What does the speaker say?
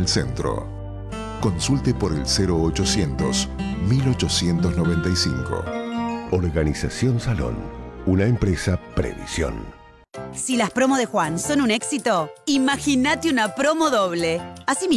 del Centro. Consulte por el 0800-1895. Organización Salón, una empresa Previsión. Si las promos de Juan son un éxito, imagínate una promo doble. Así